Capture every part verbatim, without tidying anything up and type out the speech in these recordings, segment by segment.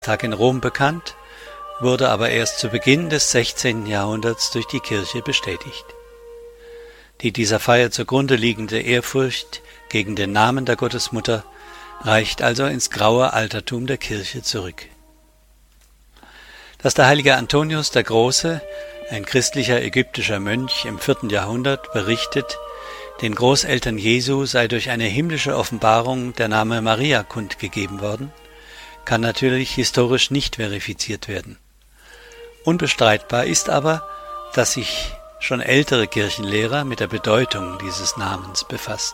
Tag in Rom bekannt, wurde aber erst zu Beginn des sechzehnten Jahrhunderts durch die Kirche bestätigt. Die dieser Feier zugrunde liegende Ehrfurcht gegen den Namen der Gottesmutter reicht also ins graue Altertum der Kirche zurück. Dass der heilige Antonius der Große, ein christlicher ägyptischer Mönch im vierten Jahrhundert, berichtet, den Großeltern Jesu sei durch eine himmlische Offenbarung der Name Maria kundgegeben worden, kann natürlich historisch nicht verifiziert werden. Unbestreitbar ist aber, dass sich schon ältere Kirchenlehrer mit der Bedeutung dieses Namens befassten.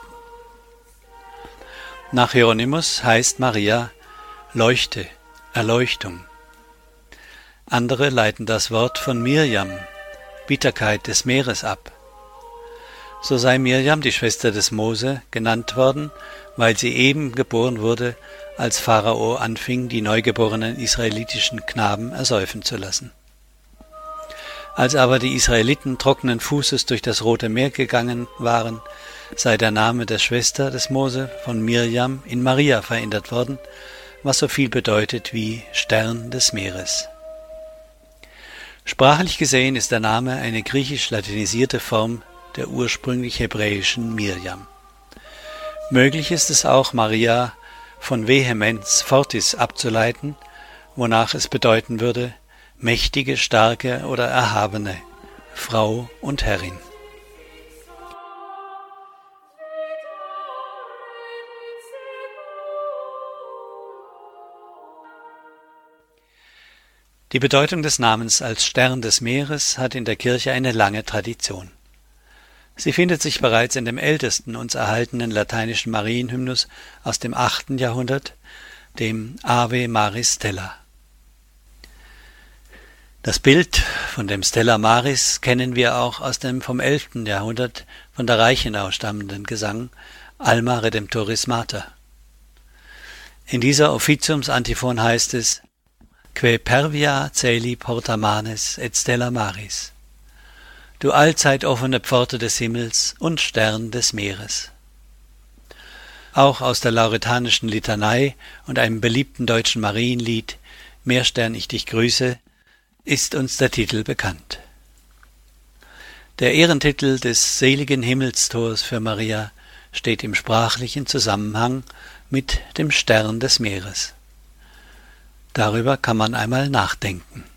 Nach Hieronymus heißt Maria Leuchte, Erleuchtung. Andere leiten das Wort von Mirjam, Bitterkeit des Meeres, ab. So sei Mirjam, die Schwester des Mose, genannt worden, weil sie eben geboren wurde, als Pharao anfing, die neugeborenen israelitischen Knaben ersäufen zu lassen. Als aber die Israeliten trockenen Fußes durch das Rote Meer gegangen waren, sei der Name der Schwester des Mose von Mirjam in Maria verändert worden, was so viel bedeutet wie Stern des Meeres. Sprachlich gesehen ist der Name eine griechisch-latinisierte Form der ursprünglich hebräischen Mirjam. Möglich ist es auch, Maria von Vehemens fortis abzuleiten, wonach es bedeuten würde, mächtige, starke oder erhabene, Frau und Herrin. Die Bedeutung des Namens als Stern des Meeres hat in der Kirche eine lange Tradition. Sie findet sich bereits in dem ältesten uns erhaltenen lateinischen Marienhymnus aus dem achten Jahrhundert, dem Ave Maris Stella. Das Bild von dem Stella Maris kennen wir auch aus dem vom elften Jahrhundert von der Reichenau stammenden Gesang Alma Redemptoris Mater. In dieser Offiziumsantiphon heißt es: Que pervia celi porta manes et stella maris. Du allzeit offene Pforte des Himmels und Stern des Meeres. Auch aus der lauretanischen Litanei und einem beliebten deutschen Marienlied Meerstern, ich dich grüße, ist uns der Titel bekannt. Der Ehrentitel des seligen Himmelstors für Maria steht im sprachlichen Zusammenhang mit dem Stern des Meeres. Darüber kann man einmal nachdenken.